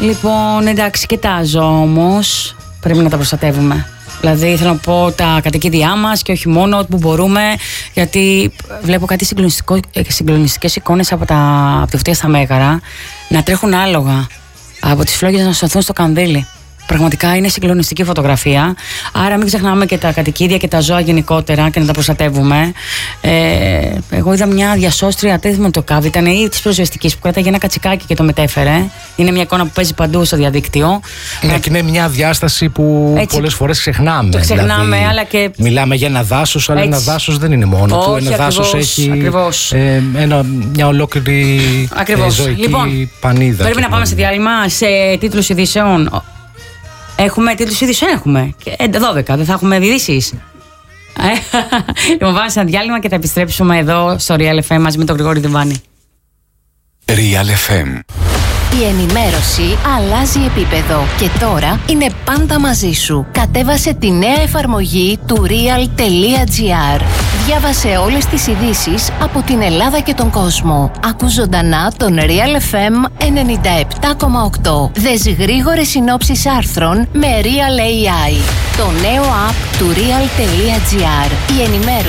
Λοιπόν, εντάξει, κοιτάζω όμως. Πρέπει να τα προστατεύουμε. Δηλαδή, θέλω να πω τα κατοικίδια μας και όχι μόνο που μπορούμε. Γιατί βλέπω κάτι συγκλονιστικές εικόνες από τη Φωτία στα Μέγαρα να τρέχουν άλογα από τις φλόγες να σωθούν στο κανδύλι. Πραγματικά είναι συγκλονιστική φωτογραφία. Άρα μην ξεχνάμε και τα κατοικίδια και τα ζώα γενικότερα και να τα προστατεύουμε. Εγώ είδα μια διασώστρια, δεν το κάβει, ήταν η της Πυροσβεστικής που κράταγε ένα κατσικάκι και το μετέφερε. Είναι μια εικόνα που παίζει παντού στο διαδίκτυο. Ναι, και είναι μια διάσταση που πολλές φορές ξεχνάμε. Το ξεχνάμε, δηλαδή, αλλά και. Μιλάμε για ένα δάσος, αλλά ένα δάσος δεν είναι μόνο του. Ένα δάσος έχει μια ολόκληρη ζωική λοιπόν, πανίδα. Πρέπει να πάμε σε διάλειμμα, σε τίτλους ειδήσεων. Έχουμε τίτλους ειδήσεων, έχουμε. 12, δεν θα έχουμε ειδήσεις. Λοιπόν, πάμε σε ένα διάλειμμα και θα επιστρέψουμε εδώ στο Real FM μαζί με τον Γρηγόρη Διβάνη. Real FM. Η ενημέρωση αλλάζει επίπεδο και τώρα είναι πάντα μαζί σου. Κατέβασε τη νέα εφαρμογή του real.gr. Διάβασε όλες τις ειδήσεις από την Ελλάδα και τον κόσμο. Άκου ζωντανά τον Real FM 97,8. Δες γρήγορες συνόψεις άρθρων με Real AI. Το νέο app του real.gr. Η ενημέρωση